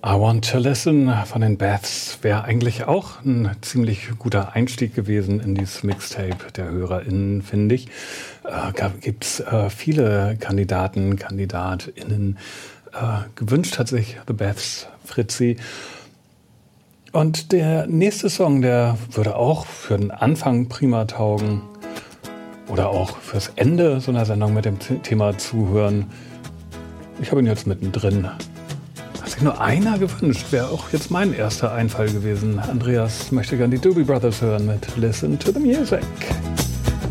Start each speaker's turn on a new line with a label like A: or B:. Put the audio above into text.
A: I Want to Listen von den Beths wäre eigentlich auch ein ziemlich guter Einstieg gewesen in dieses Mixtape der HörerInnen, finde ich. Gibt es viele KandidatenInnen. Gewünscht hat sich The Beths, Fritzi. Und der nächste Song, der würde auch für den Anfang prima taugen oder auch fürs Ende so einer Sendung mit dem Thema zuhören. Ich habe ihn jetzt mittendrin. Hat sich nur einer gewünscht, wäre auch jetzt mein erster Einfall gewesen. Andreas möchte gern die Doobie Brothers hören mit Listen to the Music.